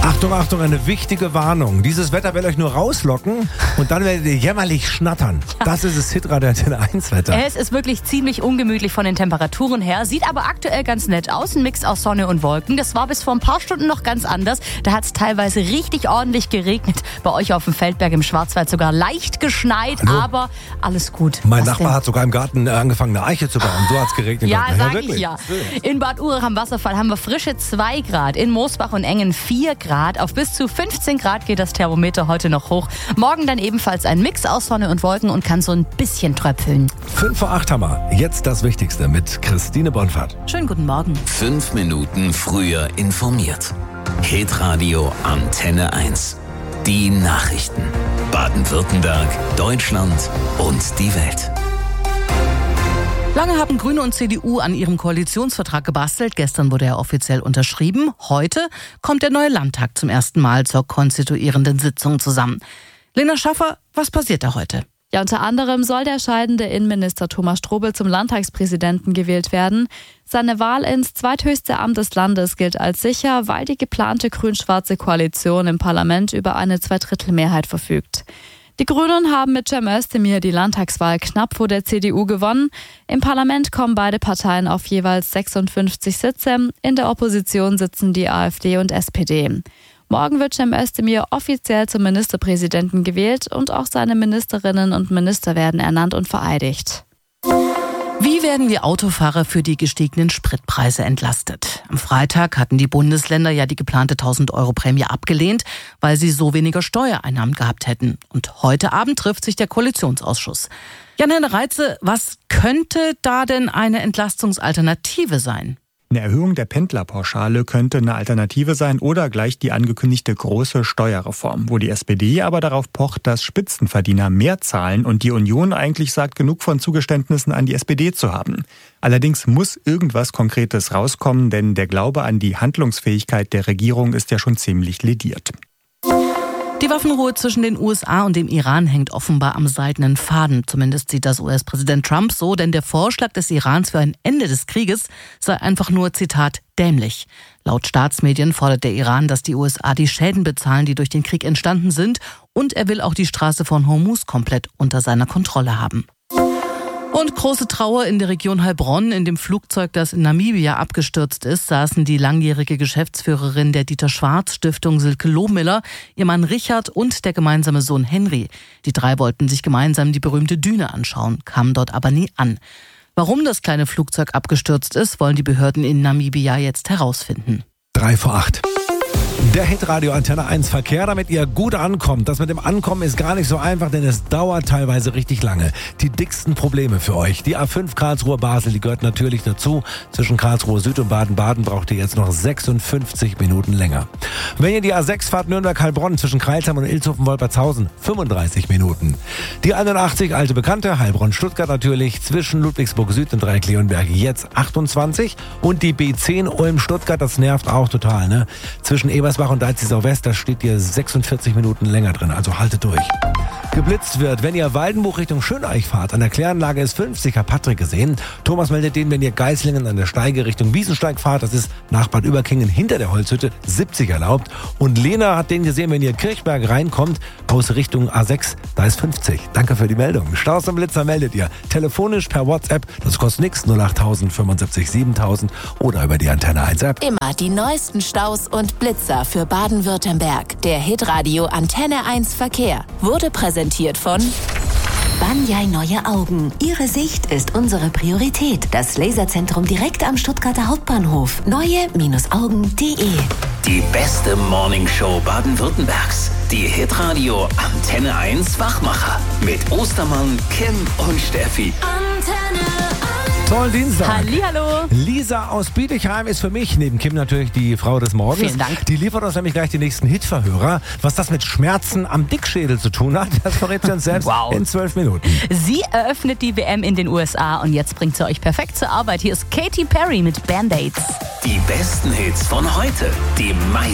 Achtung, Achtung, eine wichtige Warnung. Dieses Wetter will euch nur rauslocken und dann werdet ihr jämmerlich schnattern. Das ist das Hitradio Antenne 1 Wetter. Es ist wirklich ziemlich ungemütlich von den Temperaturen her, sieht aber aktuell ganz nett aus. Ein Mix aus Sonne und Wolken. Das war bis vor ein paar Stunden noch ganz anders. Da hat es teilweise richtig ordentlich geregnet. Bei euch auf dem Feldberg im Schwarzwald sogar leicht geschneit, aber alles gut. Mein Nachbar hat sogar im Garten angefangen, eine Eiche zu bauen. So hat es geregnet. Ja, sag ich ja. In Bad Urach am Wasserfall haben wir frische 2 Grad. In Moosbach und Engen 4 Grad. Auf bis zu 15 Grad geht das Thermometer heute noch hoch. Morgen dann ebenfalls ein Mix aus Sonne und Wolken und kann so ein bisschen tröpfeln. 5 vor 8 haben wir. Jetzt das Wichtigste mit Christine Bonfart. Schönen guten Morgen. 5 Minuten früher informiert. Hitradio Antenne 1. Die Nachrichten. Baden-Württemberg, Deutschland und die Welt. Lange haben Grüne und CDU an ihrem Koalitionsvertrag gebastelt. Gestern wurde er offiziell unterschrieben. Heute kommt der neue Landtag zum ersten Mal zur konstituierenden Sitzung zusammen. Lena Schaffer, was passiert da heute? Ja, unter anderem soll der scheidende Innenminister Thomas Strobel zum Landtagspräsidenten gewählt werden. Seine Wahl ins zweithöchste Amt des Landes gilt als sicher, weil die geplante grün-schwarze Koalition im Parlament über eine Zweidrittelmehrheit verfügt. Die Grünen haben mit Cem Özdemir die Landtagswahl knapp vor der CDU gewonnen. Im Parlament kommen beide Parteien auf jeweils 56 Sitze. In der Opposition sitzen die AfD und SPD. Morgen wird Cem Özdemir offiziell zum Ministerpräsidenten gewählt und auch seine Ministerinnen und Minister werden ernannt und vereidigt. Wie werden die Autofahrer für die gestiegenen Spritpreise entlastet? Am Freitag hatten die Bundesländer ja die geplante 1.000-Euro-Prämie abgelehnt, weil sie so weniger Steuereinnahmen gehabt hätten. Und heute Abend trifft sich der Koalitionsausschuss. Jan-Henner Reitze, was könnte da denn eine Entlastungsalternative sein? Eine Erhöhung der Pendlerpauschale könnte eine Alternative sein oder gleich die angekündigte große Steuerreform, wo die SPD aber darauf pocht, dass Spitzenverdiener mehr zahlen und die Union eigentlich sagt, genug von Zugeständnissen an die SPD zu haben. Allerdings muss irgendwas Konkretes rauskommen, denn der Glaube an die Handlungsfähigkeit der Regierung ist ja schon ziemlich lediert. Die Waffenruhe zwischen den USA und dem Iran hängt offenbar am seidenen Faden. Zumindest sieht das US-Präsident Trump so, denn der Vorschlag des Irans für ein Ende des Krieges sei einfach nur, Zitat, dämlich. Laut Staatsmedien fordert der Iran, dass die USA die Schäden bezahlen, die durch den Krieg entstanden sind, und er will auch die Straße von Hormuz komplett unter seiner Kontrolle haben. Und große Trauer in der Region Heilbronn. In dem Flugzeug, das in Namibia abgestürzt ist, saßen die langjährige Geschäftsführerin der Dieter-Schwarz-Stiftung Silke Lohmiller, ihr Mann Richard und der gemeinsame Sohn Henry. Die 3 wollten sich gemeinsam die berühmte Düne anschauen, kamen dort aber nie an. Warum das kleine Flugzeug abgestürzt ist, wollen die Behörden in Namibia jetzt herausfinden. 3 vor 8. Der Hitradio Antenne 1 Verkehr, damit ihr gut ankommt. Das mit dem Ankommen ist gar nicht so einfach, denn es dauert teilweise richtig lange. Die dicksten Probleme für euch. Die A5 Karlsruhe-Basel, die gehört natürlich dazu. Zwischen Karlsruhe Süd und Baden-Baden braucht ihr jetzt noch 56 Minuten länger. Wenn ihr die A6 fahrt, Nürnberg-Heilbronn zwischen Kreilsheim und Ilshofen-Wolpertshausen, 35 Minuten. Die 81 alte Bekannte, Heilbronn-Stuttgart natürlich, zwischen Ludwigsburg Süd und Dreieck-Leonberg jetzt 28. Und die B10 Ulm-Stuttgart, das nervt auch total, ne? Zwischen Ebersbach und Deizisau West, da steht ihr 46 Minuten länger drin, also haltet durch. Geblitzt wird, wenn ihr Waldenbuch Richtung Schöneich fahrt. An der Kläranlage ist 50, hat Patrick gesehen. Thomas meldet den, wenn ihr Geislingen an der Steige Richtung Wiesensteig fahrt. Das ist nach Bad Überkingen hinter der Holzhütte, 70 erlaubt. Und Lena hat den gesehen, wenn ihr Kirchberg reinkommt, aus Richtung A6, da ist 50. Danke für die Meldung. Staus und Blitzer meldet ihr. Telefonisch per WhatsApp, das kostet nichts, 08000 75 7000 oder über die Antenne 1 App. Immer die neuesten Staus und Blitzer für Baden-Württemberg. Der Hitradio Antenne 1 Verkehr wurde präsentiert von Banyai Neue Augen. Ihre Sicht ist unsere Priorität. Das Laserzentrum direkt am Stuttgarter Hauptbahnhof. Neue-Augen.de. Die beste Morningshow Baden-Württembergs. Die Hitradio Antenne 1 Wachmacher. Mit Ostermann, Kim und Steffi. Antenne 1. Tollen Dienstag. Hallihallo. Lisa aus Bietigheim ist für mich, neben Kim natürlich die Frau des Morgens. Vielen Dank. Die liefert uns nämlich gleich die nächsten Hitverhörer. Was das mit Schmerzen am Dickschädel zu tun hat, das verrät sie uns selbst in 12 Minuten. Sie eröffnet die WM in den USA und jetzt bringt sie euch perfekt zur Arbeit. Hier ist Katy Perry mit Band-Aids. Die besten Hits von heute. Die meisten